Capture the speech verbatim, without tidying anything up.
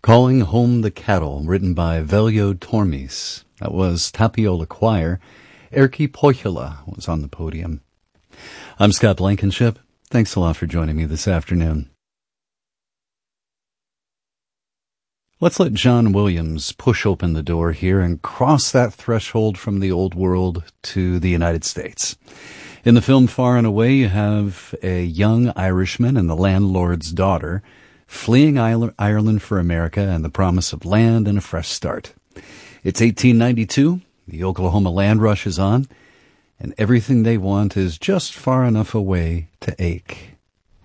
Calling Home the Cattle, written by Veljo Tormis. That was Tapiola Choir. Erkki Pohjola was on the podium. I'm Scott Blankenship. Thanks a lot for joining me this afternoon. Let's let John Williams push open the door here and cross that threshold from the old world to the United States. In the film Far and Away, you have a young Irishman and the landlord's daughter fleeing Ireland for America and the promise of land and a fresh start. It's eighteen ninety-two, the Oklahoma land rush is on, and everything they want is just far enough away to ache.